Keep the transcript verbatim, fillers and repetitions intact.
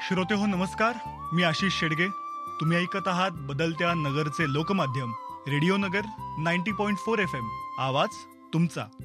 श्रोते हो नमस्कार, मी आशिष शेडगे. तुम्ही ऐकत आहात बदलत्या नगरचे लोकमाध्यम रेडिओ नगर नव्वद पॉइंट चार एफ एम. आवाज तुमचा.